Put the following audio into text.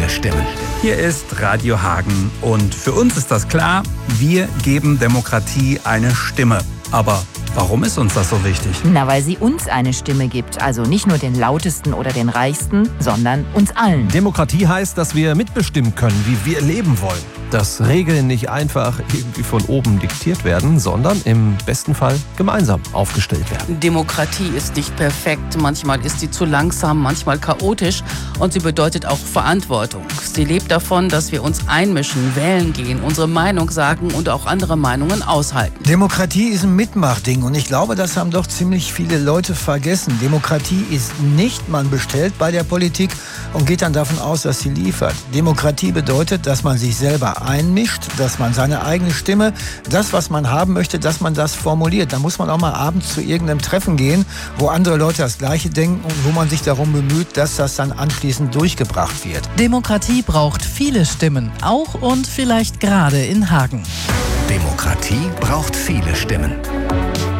viele Stimmen. Hier ist Radio Hagen und für uns ist das klar, wir geben Demokratie eine Stimme. Aber warum ist uns das so wichtig? Na, weil sie uns eine Stimme gibt. Also nicht nur den Lautesten oder den Reichsten, sondern uns allen. Demokratie heißt, dass wir mitbestimmen können, wie wir leben wollen. Dass Regeln nicht einfach irgendwie von oben diktiert werden, sondern im besten Fall gemeinsam aufgestellt werden. Demokratie ist nicht perfekt. Manchmal ist sie zu langsam, manchmal chaotisch und sie bedeutet auch Verantwortung. Sie lebt davon, dass wir uns einmischen, wählen gehen, unsere Meinung sagen und auch andere Meinungen aushalten. Demokratie ist ein Mitmachding und ich glaube, das haben doch ziemlich viele Leute vergessen. Demokratie ist nicht, man bestellt bei der Politik und geht dann davon aus, dass sie liefert. Demokratie bedeutet, dass man sich selber einmischt, dass man seine eigene Stimme, das, was man haben möchte, dass man das formuliert. Da muss man auch mal abends zu irgendeinem Treffen gehen, wo andere Leute das Gleiche denken und wo man sich darum bemüht, dass das dann anschließend durchgebracht wird. Demokratie braucht viele Stimmen, auch und vielleicht gerade in Hagen. Demokratie braucht viele Stimmen.